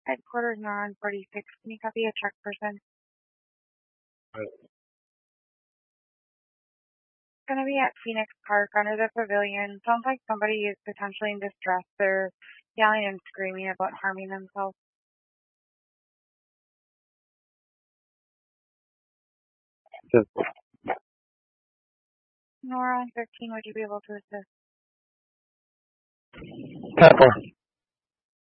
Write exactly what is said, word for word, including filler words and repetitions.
Headquarters Nora on forty-six. Can you copy a check person? Right. It's going to be at Phoenix Park under the pavilion. Sounds like somebody is potentially in distress. They're yelling and screaming about harming themselves. Just Nora on thirteen, would you be able to assist? ten four.